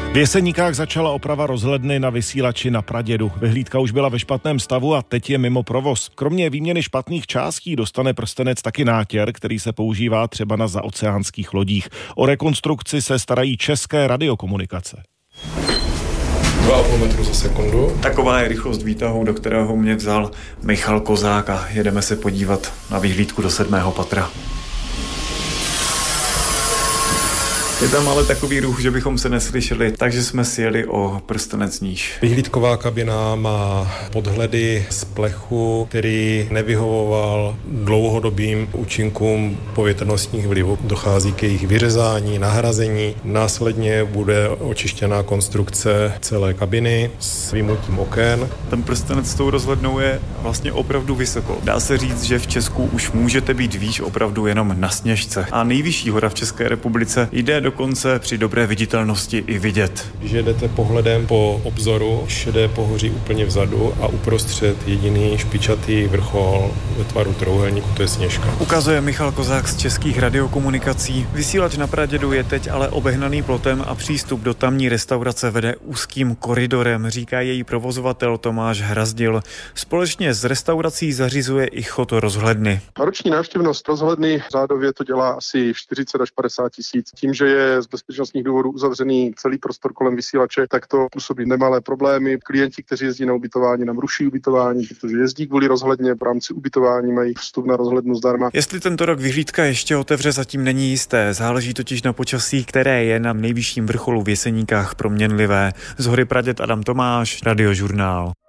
V Jeseníkách začala oprava rozhledny na vysílači na Pradědu. Vyhlídka už byla ve špatném stavu a teď je mimo provoz. Kromě výměny špatných částí dostane prstenec taky nátěr, který se používá třeba na zaoceánských lodích. O rekonstrukci se starají České radiokomunikace. 2,5 metru za sekundu. Taková je rychlost výtahu, do kterého mě vzal Michal Kozák a jedeme se podívat na vyhlídku do 7. patra. Je tam ale takový ruch, že bychom se neslyšeli, takže jsme si jeli o prstenec níž. Vyhlídková kabina má podhledy z plechu, který nevyhovoval dlouhodobým účinkům povětrnostních vlivů. Dochází k jejich vyřezání, nahrazení. Následně bude očištěná konstrukce celé kabiny s vymutím oken. Ten prstenec s tou rozhlednou je vlastně opravdu vysoko. Dá se říct, že v Česku už můžete být výš opravdu jenom na Sněžce. A nejvyšší hora v České republice jde dokonce při dobré viditelnosti i vidět. Když jedete pohledem po obzoru, šedé pohoří úplně vzadu a uprostřed jediný špičatý vrchol ve tvaru trojúhelníku, to je Sněžka. Ukazuje Michal Kozák z Českých radiokomunikací. Vysílač na Pradědu je teď ale obehnaný plotem a přístup do tamní restaurace vede úzkým koridorem, říká její provozovatel Tomáš Hrazdil. Společně s restaurací zařizuje i chod rozhledny. Roční návštěvnost rozhledny řádově to dělá asi 40 až 50 tisíc. Tím, že je z bezpečnostních důvodů uzavřený celý prostor kolem vysílače, tak to působí nemalé problémy. Klienti, kteří jezdí na ubytování, nám ruší ubytování, protože jezdí kvůli rozhledně, v rámci ubytování mají vstup na rozhlednu zdarma. Jestli tento rok vyhlídka ještě otevře, zatím není jisté. Záleží totiž na počasí, které je na nejvyšším vrcholu v Jeseníkách proměnlivé. Z hory Praděd Adam Tomáš, Radiožurnál.